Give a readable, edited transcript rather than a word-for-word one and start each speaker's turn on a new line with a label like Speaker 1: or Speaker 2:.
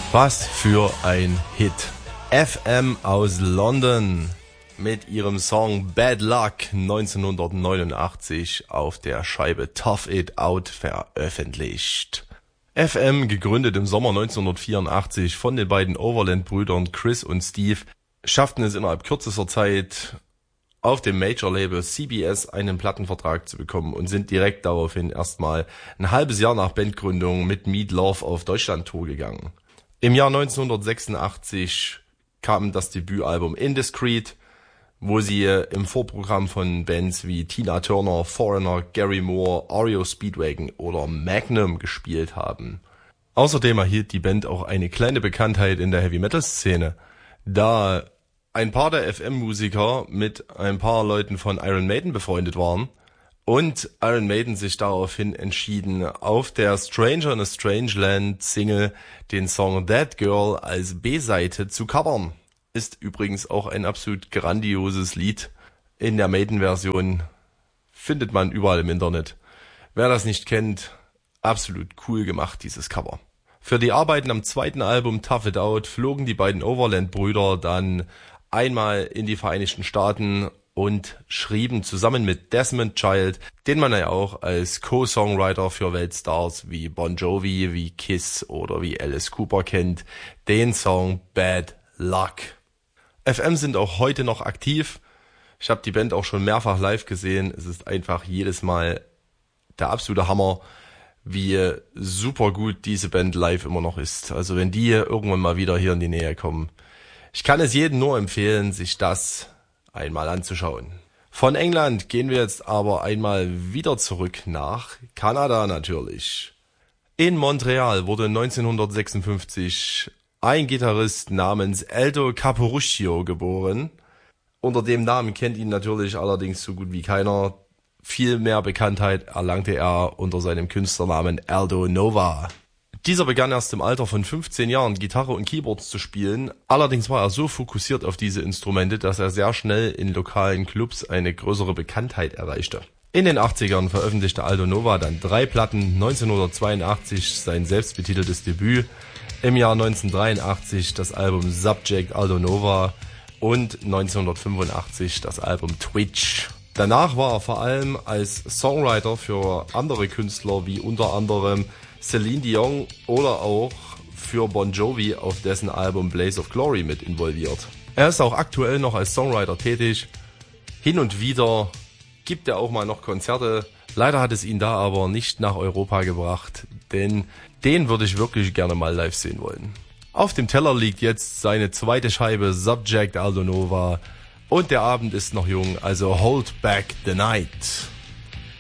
Speaker 1: Was für ein Hit. FM aus London mit ihrem Song Bad Luck 1989 auf der Scheibe Tough It Out veröffentlicht. FM, gegründet im Sommer 1984 von den beiden Overland-Brüdern Chris und Steve, schafften es innerhalb kürzester Zeit auf dem Major-Label CBS einen Plattenvertrag zu bekommen und sind direkt daraufhin erstmal ein halbes Jahr nach Bandgründung mit Meat Love auf Deutschland-Tour gegangen. Im Jahr 1986 kam das Debütalbum Indiscreet, wo sie im Vorprogramm von Bands wie Tina Turner, Foreigner, Gary Moore, REO Speedwagon oder Magnum gespielt haben. Außerdem erhielt die Band auch eine kleine Bekanntheit in der Heavy-Metal-Szene, da ein paar der FM-Musiker mit ein paar Leuten von Iron Maiden befreundet waren und Iron Maiden sich daraufhin entschieden, auf der Stranger in a Strange Land Single den Song That Girl als B-Seite zu covern. Ist übrigens auch ein absolut grandioses Lied. In der Maiden-Version findet man überall im Internet. Wer das nicht kennt, absolut cool gemacht, dieses Cover. Für die Arbeiten am zweiten Album Tough It Out flogen die beiden Overland-Brüder dann einmal in die Vereinigten Staaten und schrieben zusammen mit Desmond Child, den man ja auch als Co-Songwriter für Weltstars wie Bon Jovi, wie Kiss oder wie Alice Cooper kennt, den Song Bad Luck. FM sind auch heute noch aktiv. Ich habe die Band auch schon mehrfach live gesehen. Es ist einfach jedes Mal der absolute Hammer, wie super gut diese Band live immer noch ist. Also wenn die irgendwann mal wieder hier in die Nähe kommen, ich kann es jedem nur empfehlen, sich das einmal anzuschauen. Von England gehen wir jetzt aber einmal wieder zurück nach Kanada natürlich. In Montreal wurde 1956 ein Gitarrist namens Aldo Caporuccio geboren. Unter dem Namen kennt ihn natürlich allerdings so gut wie keiner. Viel mehr Bekanntheit erlangte er unter seinem Künstlernamen Aldo Nova. Dieser begann erst im Alter von 15 Jahren Gitarre und Keyboards zu spielen. Allerdings war er so fokussiert auf diese Instrumente, dass er sehr schnell in lokalen Clubs eine größere Bekanntheit erreichte. In den 80ern veröffentlichte Aldo Nova dann 3 Platten, 1982 sein selbstbetiteltes Debüt, im Jahr 1983 das Album Subject Aldo Nova und 1985 das Album Twitch. Danach war er vor allem als Songwriter für andere Künstler wie unter anderem Celine Dion oder auch für Bon Jovi auf dessen Album Blaze of Glory mit involviert. Er ist auch aktuell noch als Songwriter tätig. Hin und wieder gibt er auch mal noch Konzerte. Leider hat es ihn da aber nicht nach Europa gebracht, denn den würde ich wirklich gerne mal live sehen wollen. Auf dem Teller liegt jetzt seine zweite Scheibe Subject Aldo Nova und der Abend ist noch jung, also hold back the night.